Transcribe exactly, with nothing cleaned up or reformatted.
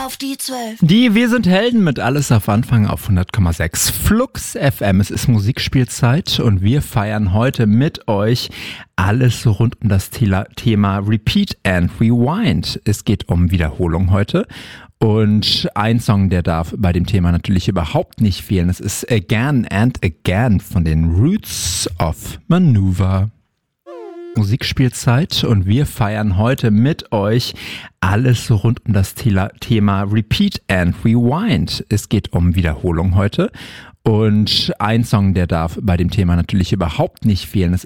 auf die zwölf. Die Wir sind Helden mit Alles auf Anfang auf hundert Komma sechs Flux F M. Es ist Musikspielzeit und wir feiern heute mit euch alles rund um das Thema Repeat and Rewind. Es geht um Wiederholung heute. Und ein Song, der darf bei dem Thema natürlich überhaupt nicht fehlen. Es ist Again and Again von den Roots of Maneuver. Musikspielzeit und wir feiern heute mit euch alles rund um das Thema Repeat and Rewind. Es geht um Wiederholung heute. Und ein Song, der darf bei dem Thema natürlich überhaupt nicht fehlen. Es